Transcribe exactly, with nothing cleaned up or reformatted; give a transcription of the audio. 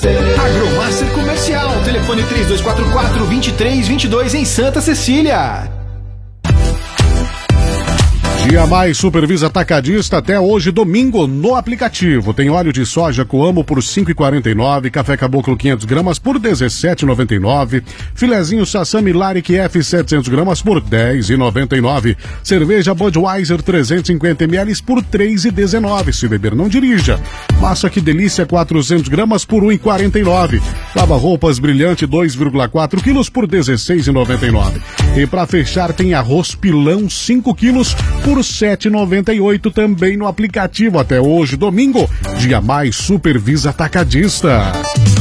Agromaster. Agromaster Comercial, telefone três dois quatro quatro, dois três dois dois em Santa Cecília. Dia Mais Supervisa Atacadista até hoje, domingo, no aplicativo. Tem óleo de soja Coamo por cinco reais e quarenta e nove centavos, café Caboclo quinhentas gramas por dezessete reais e noventa e nove centavos, filezinho Sassami Laric F setecentas gramas por dez reais e noventa e nove centavos, cerveja Budweiser trezentos e cinquenta mililitros por três reais e dezenove centavos. Se beber, não dirija. Massa Que Delícia quatrocentas gramas por um real e quarenta e nove centavos. Lava roupas Brilhante dois vírgula quatro quilos por dezesseis reais e noventa e nove centavos. E para fechar tem arroz Pilão cinco quilos por sete reais e noventa e oito centavos também no aplicativo até hoje, domingo, Dia Mais Supervisa Atacadista.